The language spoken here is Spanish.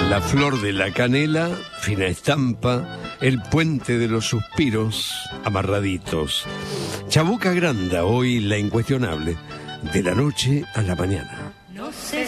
La flor de la canela, fina estampa, el puente de los suspiros, amarraditos. Chabuca Granda, hoy la incuestionable, de la noche a la mañana.